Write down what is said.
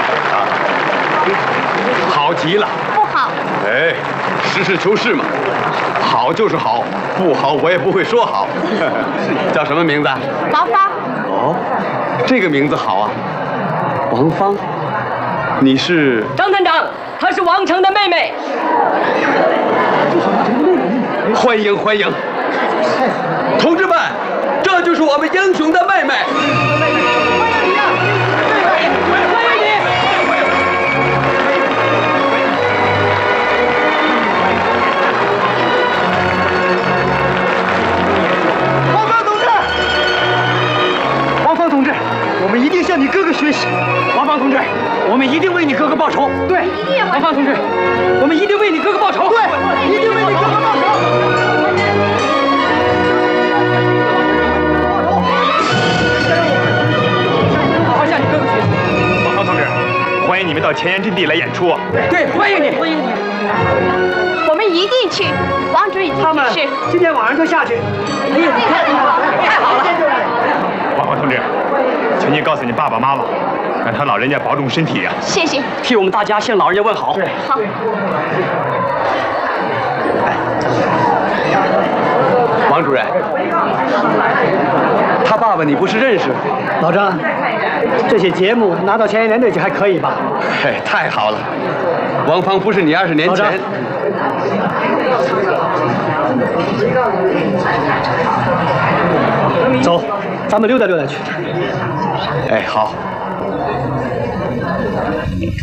好极了。 不好。 哎，实事求是嘛，好就是好，不好我也不会说好。叫什么名字？ 王芳。 哦，这个名字好啊，王芳。你是？ 张探长，她是王成的妹妹。 欢迎欢迎，同志们，这就是我们英雄的妹妹。 我们一定向你哥哥学习，王芳同志，我们一定为你哥哥报仇。对，王芳同志，我们一定为你哥哥报仇。对，一定为你哥哥报仇。好好向你哥哥学习。王芳同志，欢迎你们到前沿阵地来演出。对，欢迎你，欢迎你。 我们一定去，王主任他们今天晚上就下去。哎呀，太好了！王芳同志。请你告诉你爸爸妈妈，让他老人家保重身体呀。 谢谢。 替我们大家向老人家问好。 对， 好。 王主任，他爸爸你不是认识？ 老张，这些节目拿到前沿连队去还可以吧？ 嘿，太好了！王芳不是你20年前。 走，咱们溜达溜达去。 哎，好。